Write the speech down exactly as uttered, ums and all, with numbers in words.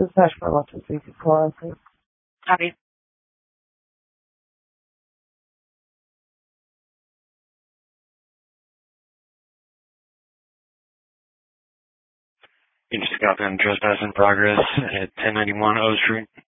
Dispatch for one two three two four, please. Copy. You just got them trespass in progress at ten ninety-one O Street.